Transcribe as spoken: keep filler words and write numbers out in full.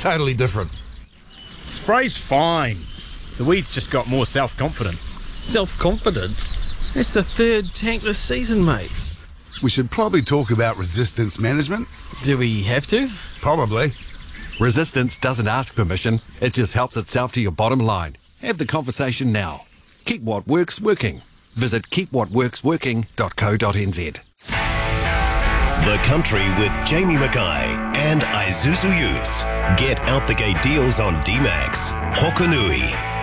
totally different. Spray's fine. The weed's just got more self-confident. Self-confident? That's the third tank this season, mate. We should probably talk about resistance management. Do we have to? Probably. Resistance doesn't ask permission, it just helps itself to your bottom line. Have the conversation now. Keep what works working. Visit keep what works working dot co dot n z. The Country with Jamie Mackay and Isuzu Utes. Get out the gate deals on D-Max, Hokanui,